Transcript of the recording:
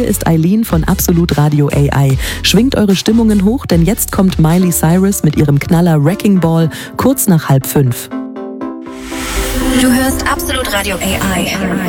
Hier ist Eileen von Absolut Radio AI. Schwingt eure Stimmungen hoch, denn jetzt kommt Miley Cyrus mit ihrem Knaller Wrecking Ball kurz nach 4:30. Du hörst Absolut Radio AI.